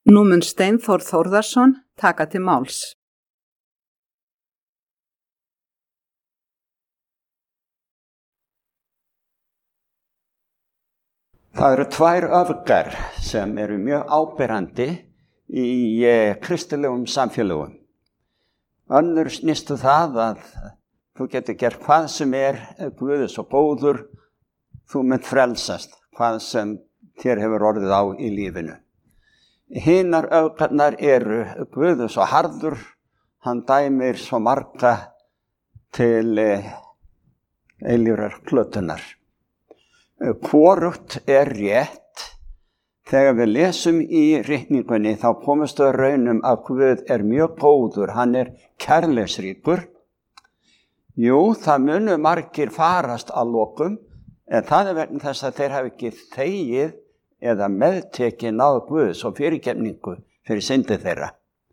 Nú mun Steinþór Þórðarson taka til máls. Það eru tvær öfgar sem eru mjög áberandi í kristilegum samfélögum. Önnur snýst það að þú getur gert hvað sem Guð er svo góður, þú munt frelsast, hvað sem þér hefur orðið á í lífinu. Hinar öfgarnar eru Guð er svo harður, hann dæmir svo marga til eilífrar plötunar. Hvorugt rétt. Þegar við lesum í ritningunni þá komumst við að raunum að Guð er mjög góður, hann er kærleiksríkur. Jú, það munu margir farast að lokum, en það er vegna þess að þeir hafi ekki þegið eða meðtekið náð Guðs og fyrirgefningu fyrir syndið þeirra.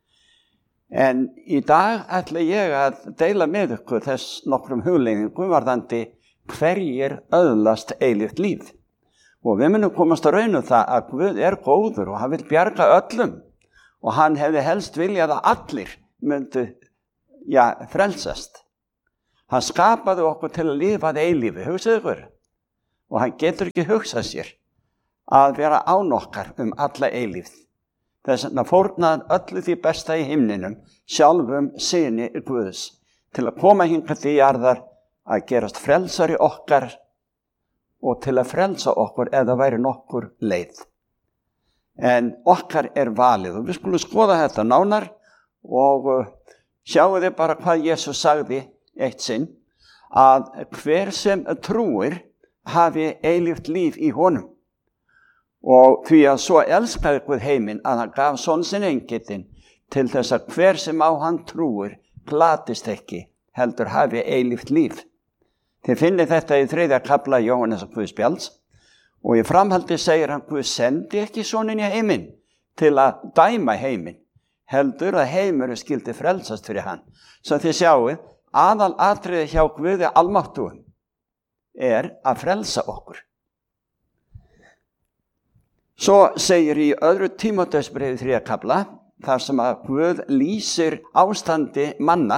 En í dag ætla ég að deila með ykkur þess nokkrum hugleiðingum varðandi hverjir öðlast eilíft líf. Og við munum komast að raunum það að Guð er góður og hann vil bjarga öllum og hann hefði helst viljað að allir myndu frelsast. Hann skapaði okkur til að lifa að eilífi, hugsið ykkur. Og hann getur ekki hugsað sér að vera án okkar alla eilífð. Þess vegna fórnaði öllu því besta í himninum, sjálfum syni Guðs, til að koma hingað til jarðar að gerast frelsari okkar og til að frelsa okkur eða væri nokkur leið. En okkar er valið og við skulum skoða þetta nánar og sjáu þið bara hvað Jesús sagði eitt sinn, að hver sem trúir hafi eilíft líf í honum. Og því að svo elskaði Guð heiminn að hann gaf son sinn eingetinn til þess að hver sem á hann trúir glatist ekki, heldur hafi eilíft líf. Þið finnið þetta í 3. kafla Jóhannesar Guðspjalls og í framhaldi segir hann Guð sendi ekki soninn í heiminn til að dæma heiminn, heldur að heimurinn skyldi frelsast fyrir hann. Svo þið sjáuð, aðalatriði hjá Guði almáttugum að frelsa okkur. Svo segir í 2. Tímóteusbréfi 3. kafla, þar sem að Guð lýsir ástandi manna,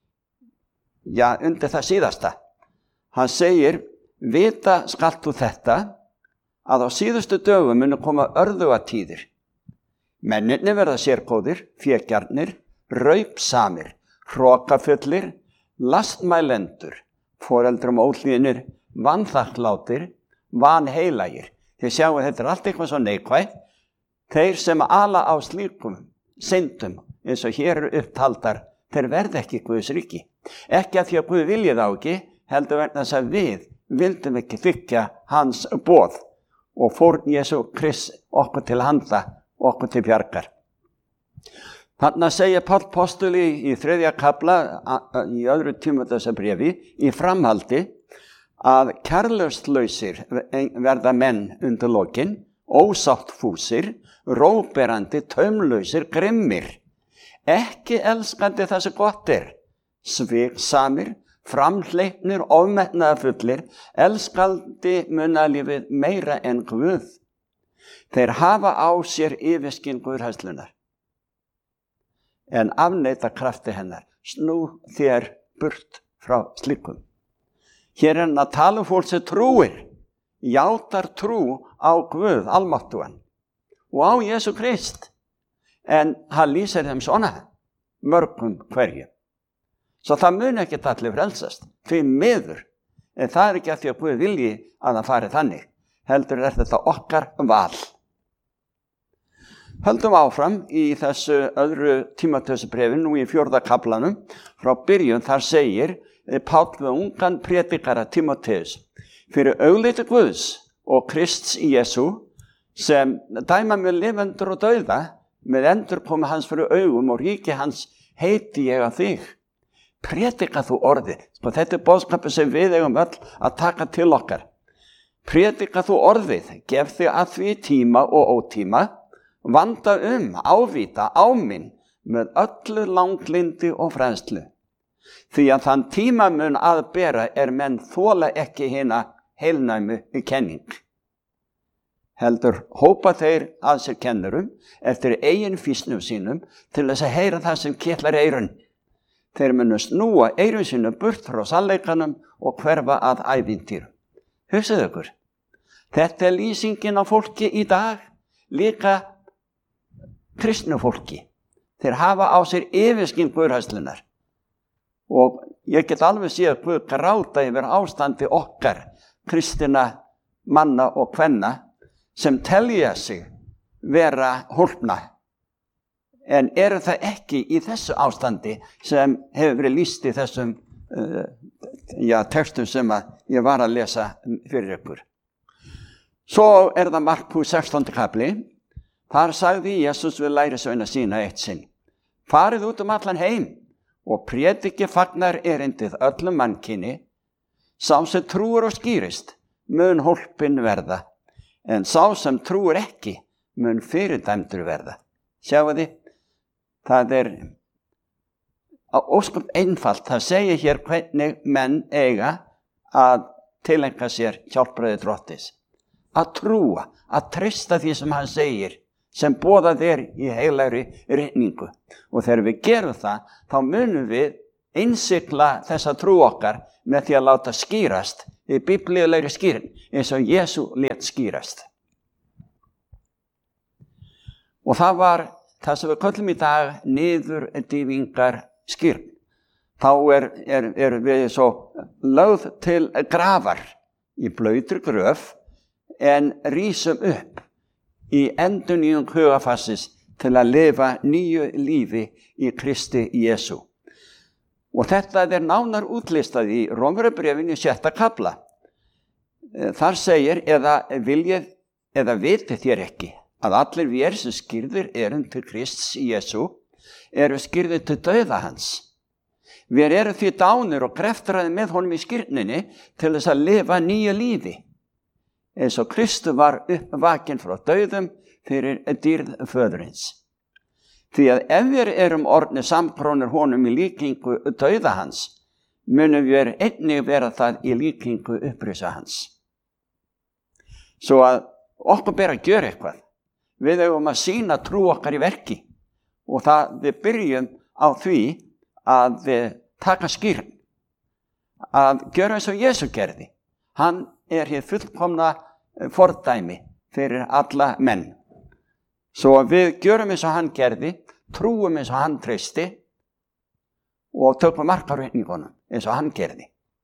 undir það síðasta. Hann segir, vita skalt þú þetta, að á síðustu dögum munu koma örðugatíðir. Mennirnir verða sérgóðir, fégjarnir, raupsamir, hrokafullir, lastmælendur, foreldrum óhlýðnir, vanþakklátir, vanheilagir. Þið sjáu þetta allt eitthvað svo neikvætt. Þeir sem ala á slíkum syndum, eins og hér eru upptaldar, þeir verða ekki Guðs ríki. Ekki að því að Guð vilji þá ekki, heldur vegna þess að við vildum ekki þykja hans boð og fórn Jesú Krist okkur til handa, okkur til bjargar. Þarna segir Páll postuli í 3. kafla í 2. Tímóteusbréfi í framhaldi að kærleikslausir verða menn undir lokin, ósáttfúsir, róberandi, taumlausir, grimmir, ekki elskandi það sem gott sviksamir, framhleypnir, ofmetnaðarfullir, elskandi munalífið meira en Guð. Þeir hafa á sér yfirskyn Guðhræðslunnar, en afneita krafti hennar. Snú þér burt frá slíkum. Hér er hann að tala fólk sem trúir, játar trú á Guð almáttugan og á Jesú Krist. En hann lýsir þeim svona mörgum hverjum. Svo það mun ekki allir frelsast, því miður. En það er ekki að því að Guð vilji að það fari þannig. Heldur þetta okkar val. Höldum áfram í þessu 2. Tímóteusbréfi nú í 4. kaflanum. Frá byrjun þar segir Páll við ungan prédikara Tímóteus, fyrir augliti Guðs og Krists í Jesú, sem dæma með lifendur og dauða, með endurkomu hans fyrir augum og ríki hans heiti ég að þig. Prédika þú orðið. Þetta er boðskapur sem við eigum öll að taka til okkar. Prédika þú orðið, gef þig að því tíma og ótíma, vanda ávíta, áminn með öllu langlindi og fræðslu. Því að þann tíma mun að bera menn þola ekki hina heilnæmu kenning. heldur hópa þeir að sér kennurum eftir eigin fýsnum sínum til þess að heyra það sem kitlar eyrun. Þeir munu snúa eyrun sínum burt frá sannleikanum og hverfa að ævintýrum. Hugsið ykkur, þetta er lýsingin á fólki í dag, líka kristnu fólki. Þeir hafa á sér yfirskyn guðhræðslunnar. Og ég get alveg séð að Guð gráta yfir ástandi okkar, kristina manna og kvenna, sem telja sig vera hólpna. En eru það ekki í þessu ástandi sem hefur verið lýst í þessum textum sem ég var að lesa fyrir ykkur. Svo það Markús 16. kapli. Þar sagði Jesús við lærisveina sína eitt sinn: farið út allan heim og prédiki fagnar erindið öllum mannkyni. Sá sem trúir og skýrist mun hólpinn verða, en sá sem trúir ekki mun fyrirdæmdur verða. Sjáu þið, það ósköp einfalt. Það segir hér hvernig menn eiga að tileinka sér hjálpræði Drottins. Að trúa, að treysta því sem hann segir, sem boðað í heilagri ritningu. Og þegar við gerum það, þá munum við innsigla þessa trú okkar með því að láta skýrast í biblíulegri skýrin, eins og Jesú lét skýrast. Og það var það sem við köllum í dag niðurdýfingar skýrn. Þá er við svo lögð til grafar í blautri gröf, en rísum upp í endurnýjung hugafassis til að lifa nýju lífi í Kristi Jesú. Og þetta nánar útlistað í Rómverjabréfinu 6. kafla. Þar segir: eða viljið eða vitið þér ekki að allir vér sem skýrðir erum til Krists Jesú eru skýrðir til dauða hans. Við erum því dánir og greftraði með honum í skýrninni til þess að lifa nýju lífi, eins og Kristur var uppvakinn frá dauðum fyrir dýrð föðurins. Því að ef við erum orðnir samkrónir honum í líkingu dauða hans, munum við einnig vera það í líkingu upprisa hans. Svo að okkur ber að gjöra eitthvað. Við eigum að sýna trú okkar í verki, og það við byrjum á því að við taka skýrn, að gjöra eins og Jesú gerði. Hann hér fullkomna fordæmi fyrir alla menn. Svo við gjörum eins og hann gerði, trúum eins og hann treysti og tökum mark á ritningunum eins og hann gerði.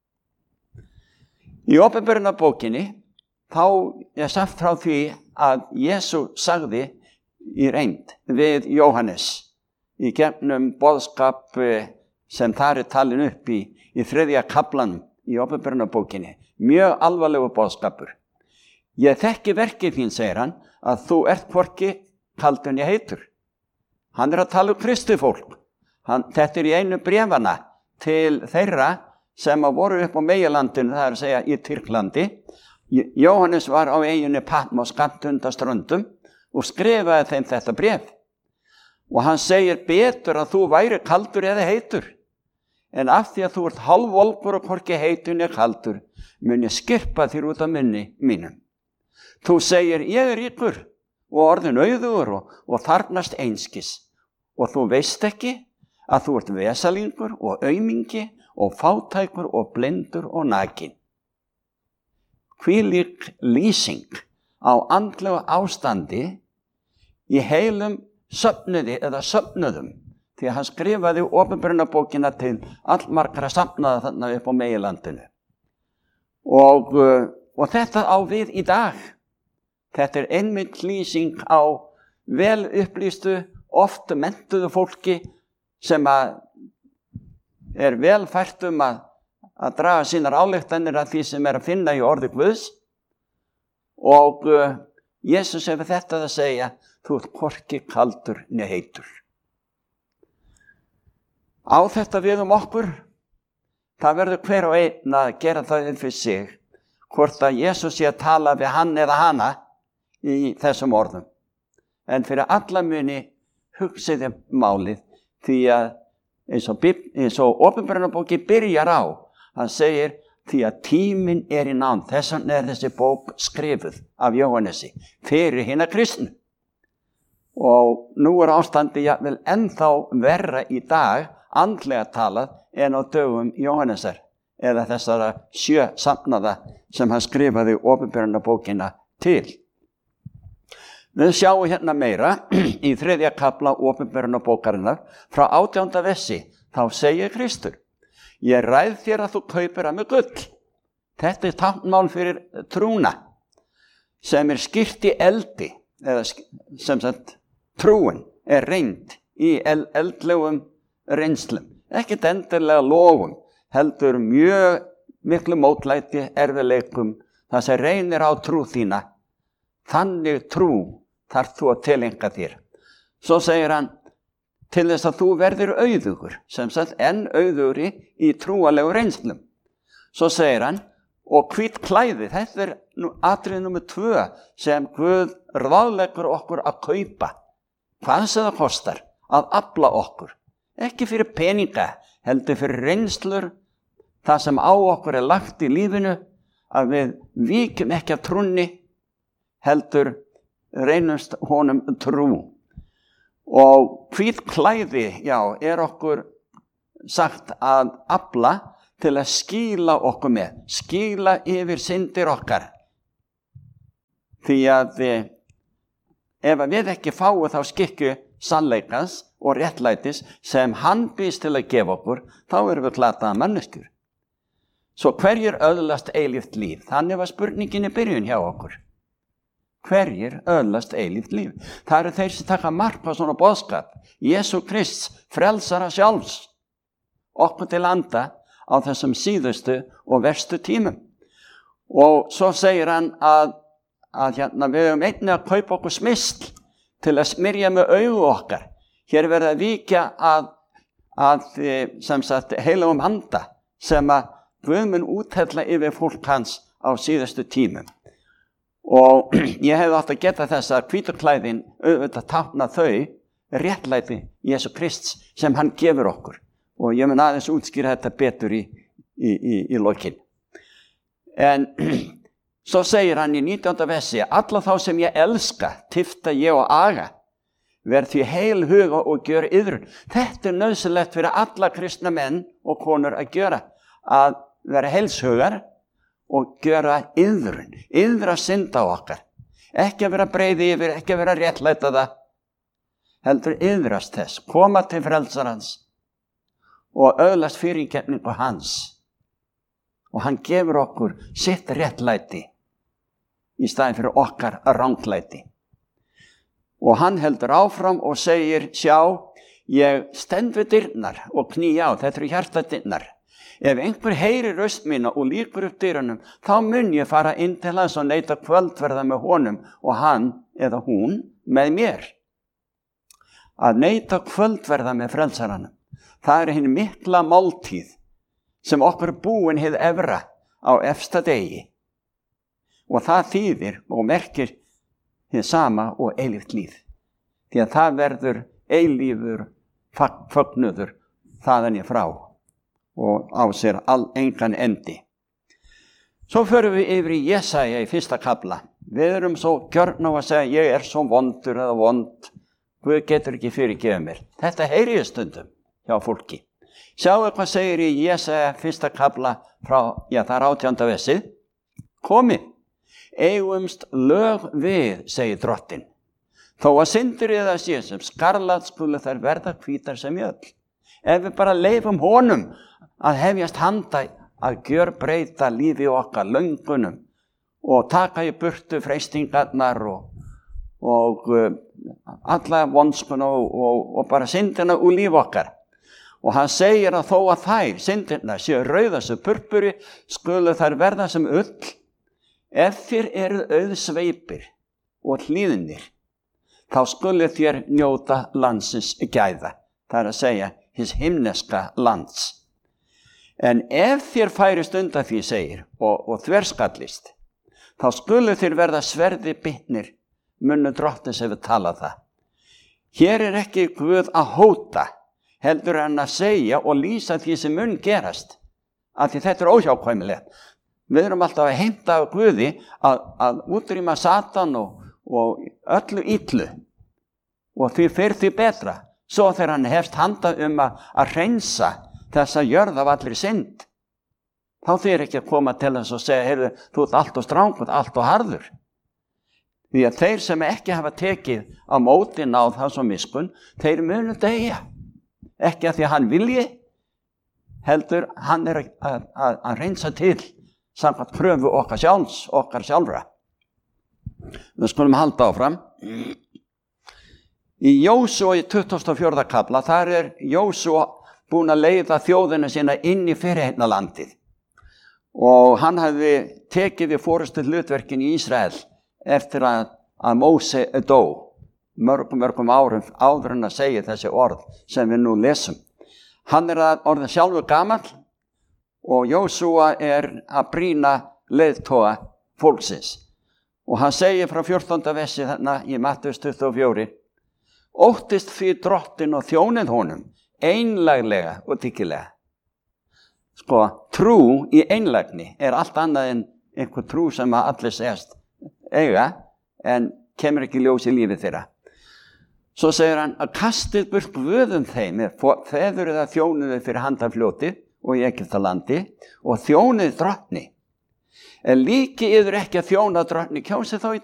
Í Opinberunarbókinni þá sagt frá því að Jesú sagði í reynd við Jóhannes í gegnum boðskap sem þar talin upp í 3. kaflanum í Opinberunarbókinni. Mjög alvarlegu boðskapur. Ég þekki verkið þín, segir hann, að þú ert hvorki kaldur né heitur. Hann að tala Kristi fólk. Þetta í einu bréfanna til þeirra sem voru upp á meginlandinu, það að segja í Tyrklandi. Jóhannes var á eyjunni Patmos skammt undan ströndum og skrifaði þeim þetta bréf. Og hann segir: betur að þú væri kaldur eða heitur, en af því að þú ert hálfvolgur og hvorki heitur né kaldur, mun ég skirpa þér út af munni mínum. Þú segir: ég er ríkur og orðin auðugur og þarfnast einskis, og þú veist ekki að þú ert vesalingur og aumingi og fátækur og blindur og nakin. Hvílík lýsing á andlegu ástandi í heilum söfnuði eða söfnuðum, því að hann skrifaði Opinberunarbókina til allmargra safnaða þarna upp á meginlandinu. Og þetta á við í dag. Þetta einmitt lýsing á vel upplýstu, oft menntuðu fólki sem vel fært að draga sínar ályktanir af því sem að finna í orði Guðs. Og Jesús hefur þetta að segja: þú ert hvorki kaldur né heitur. Á þetta við okkur. Það verður hver og einn að gera það fyrir sig, hvort að Jesús sé að tala við hann eða hana í þessum orðum. En fyrir alla muni hugsiði málið, því að eins og Opinberunarbókin byrjar á, hann segir: því að tíminn í nánd. Þess vegna þessi bók skrifuð af Jóhannesi fyrir hina kristnu. Og nú ástandi jafnvel ennþá verra í dag, andlega talað, en á dögum Jóhannesar, eða þessara 7 safnaða sem hann skrifaði Opinberunarbókina til. Við sjáum hérna meira í 3. kafla Opinberunarbókarinnar frá 18. versi. Þá segir Kristur: ég ræð þér að þú kaupir að með gull. Þetta táknmál fyrir trúna sem skýrt í eldi, eða sem sagt trúin reynd í eldlegum reynslum. Ekkert endilega lofum, heldur mjög miklu mótlæti, erfiðleikum, það sem reynir á trú þína. Þannig trú þarf þú að tileinka þér. Svo segir hann, til þess að þú verðir auðugur, sem sagt enn auðugri í trúalegu reynslum. Svo segir hann, og hvít klæði, þetta atriði númer 2 sem Guð ráðleggur okkur að kaupa. Hvað sem það kostar að afla okkur. Ekki fyrir peninga, heldur fyrir reynslur, það sem á okkur lagt í lífinu, að við víkjum ekki af trúnni, heldur reynumst honum trú. Og hvít klæði, já, okkur sagt að afla til að skýla okkur með, skýla yfir syndir okkar. Því að ef við ekki fáum þá skikku sannleikans og réttlætis sem hann býst til að gefa okkur, þá erum við glataða manneskjur. Svo hverjir öðlast eilíft líf? Þannig var spurningin í byrjun hjá okkur. Hverjir öðlast eilíft líf? Það eru þeir sem taka mark á svona boðskap. Jesú Krists, frelsara sjálfs, okkur til anda á þessum síðustu og verstu tímum. Og svo segir hann að hérna, við höfum einnig að kaupa okkur smyrsl til að smyrja með augu okkar. Hér verða að víkja að sem sagt heilagum anda sem að Guð mun úthella yfir fólk hans á síðustu tímum. Og ég hefði átt að geta þess að hvítu klæðin auðvitað tákna þau réttlæti Jesú Krists sem hann gefur okkur. Og ég mun aðeins útskýra þetta betur í lokin. En svo segir hann í 19. versi, alla þá sem ég elska, tifta ég og aga, verð því heil huga og gjör iðrun. Þetta nauðsynlegt fyrir alla kristna menn og konur að gjöra, að vera heilshugar og gjöra iðrun, iðra synda á okkar. Ekki að vera breiði yfir, ekki að vera réttlæta það, heldur iðrast þess, koma til frelsarans og öðlast fyrirgefningu hans. Og hann gefur okkur sitt réttlæti í staðin fyrir okkar ranglæti. Og hann heldur áfram og segir, sjá, ég stend við dyrnar og kný á, þetta eru hjartadyrnar. Ef einhver heyrir röst mína og lýkur upp dyrunum, þá mun ég fara inn til hans og neita kvöldverða með honum og hann eða hún með mér. Að neita kvöldverða með frelsaranum, það er hin mikla máltíð sem okkur búin hið efra á efsta degi. Og það þýðir og merkir hið sama og eilíft líf. Því að það verður eilífur fögnuður þaðan í frá og á sér engan endi. Svo förum við yfir í Jesaja í 1. kafla. Við erum svo gjörn á að segja, ég er svo vondur eða vond, Guð getur ekki fyrirgefið mér. Þetta heyri ég stundum hjá fólki. Sjáu hvað segir í Jesaja 1. kafla frá, það er 18. versið. Komið, eigumst lög við, segir Drottinn. Þó að syndir eða sé sem skarlat skulu þær verða hvítar sem mjöll. Ef við bara leifum honum að hefjast handa að gjörbreyta lífi okkar, löngunum og taka í burtu freistingarnar og alla vonskuna og bara syndina úr líf okkar. Og hann segir að þó að þær, syndirna, séu rauða sem purpuri, skulu þær verða sem ull, ef þér eru auðsveipir og hlýðnir, þá skulu þér njóta landsins gæða, það er að segja hins himneska lands. En ef þér færist undan því, segir, og þverskallist, þá skulu þér verða sverði bitnir, munnu Drottins hefur talað það. Hér er ekki Guð að hóta, heldur hann að segja og lýsa því sem mun gerast af því þetta óhjákvæmilegt. Við erum alltaf að heimta af Guði að útrýma Satan og öllu illu og því fyrr því betra. Svo þegar hann hefst handa að hreinsa þessa jörð af allri synd, þá þýðir ekki að koma til þess og segja, heyrðu, þú ert allt og strangur, allt og harður. Því að þeir sem ekki hafa tekið á móti náð hans og miskunn, þeir munu deyja. Ekki að því að hann vilji, heldur hann að hreinsa til samkvæmt kröfu okkar sjálfra. Við skulum halda áfram. Í Jósúa í 24. kafla, þar Jósúa búinn að leiða þjóðina sína inn í fyrirheitnalandið. Og hann hafði tekið við forystu hlutverkin í Ísrael eftir að Móse dó, mörgum árum áður en að segja þessi orð sem við nú lesum. Hann að orðin sjálfur gamall og Jósúa að brýna leiðtoga fólksins. Og hann segir frá 14. versi þarna í Mattheus 24, óttist því drottin og þjónið honum, einlæglega og dyggilega. Sko, trú í einlægni allt annað en einhver trú sem að allir segast eiga, en kemur ekki ljós í lífið þeirra. Svo segir hann að kastið burt guðum þeim, feður eða þjónuðu fyrir handafljóti og í Egyptalandi og þjónið drottni. En líki yður ekki að þjóna drottni, kjósið þá í